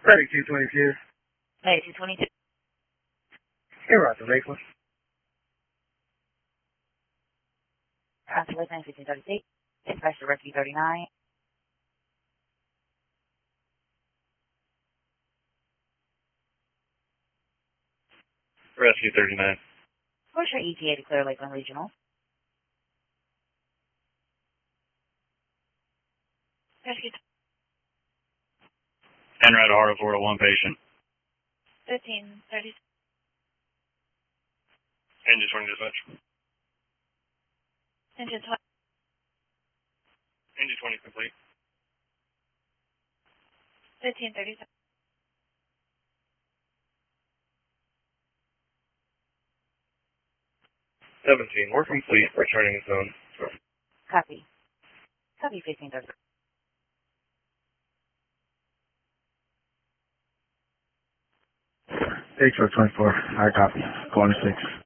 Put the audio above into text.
Ready 222. Hey, 222. Here, Roger, Lakeland. Roger, Lakeland, 1536. Dispatch to Rescue 39. Rescue 39. What's your ETA to clear Lakeland Regional? Rescue Enrad Haro 401 patient. 1530. Engine 20 dispatch. Engine 20. Engine 20 complete. 1530. 17, we're complete. Returning zone. Copy. Copy 1530. H24. I copy. Going to 6.